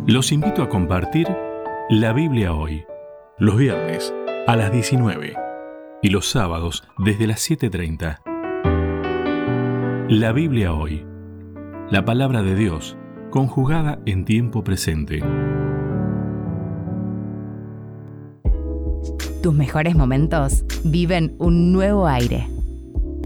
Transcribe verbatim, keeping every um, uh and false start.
Los invito a compartir la Biblia hoy, los viernes a las diecinueve y los sábados desde las siete treinta. La Biblia hoy, la palabra de Dios conjugada en tiempo presente. Tus mejores momentos viven un nuevo aire.